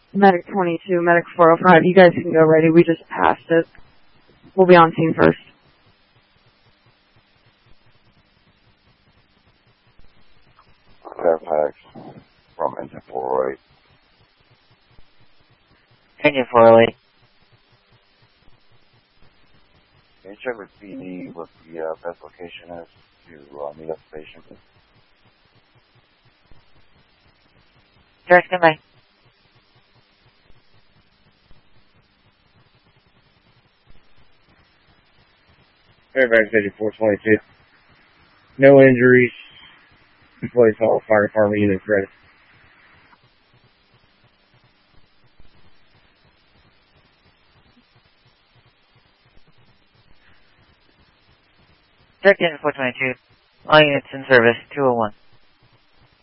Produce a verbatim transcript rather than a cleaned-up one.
Medic twenty-two, Medic four oh five, you guys can go ready. We just passed it. We'll be on scene first. Fairfax from engine four oh eight. Engine four oh eight. Can you check with P D what the uh, best location is to uh, meet up the patient? Sure, stand by. Fairfax engine four twenty-two. No injuries. Employees all fire department units ready. Direct engine four twenty-two. All units in service, two oh one.